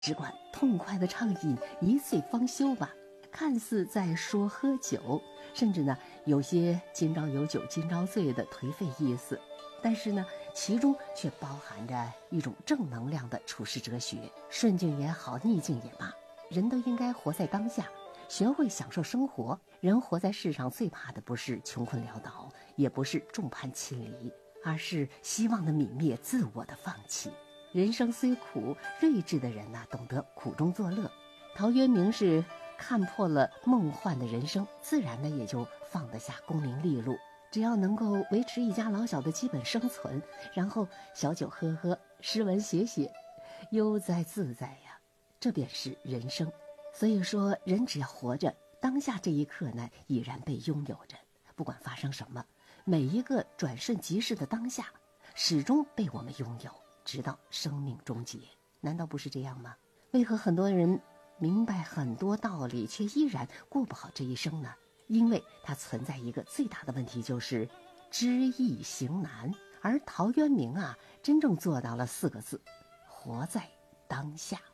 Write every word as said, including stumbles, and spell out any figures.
只管痛快地畅饮，一醉方休吧。看似在说喝酒，甚至呢有些今朝有酒今朝醉的颓废意思，但是呢其中却包含着一种正能量的处世哲学。顺境也好，逆境也罢，人都应该活在当下，学会享受生活。人活在世上最怕的不是穷困潦倒，也不是众叛亲离，而是希望的泯灭，自我的放弃。人生虽苦，睿智的人呐、啊，懂得苦中作乐。陶渊明是看破了梦幻的人生，自然呢也就放得下功名利禄，只要能够维持一家老小的基本生存，然后小酒喝喝，诗文写写，悠哉自在呀，这便是人生。所以说，人只要活着，当下这一刻呢已然被拥有着，不管发生什么，每一个转瞬即逝的当下始终被我们拥有，直到生命终结。难道不是这样吗？为何很多人明白很多道理，却依然过不好这一生呢？因为它存在一个最大的问题，就是知易行难。而陶渊明啊，真正做到了四个字：活在当下。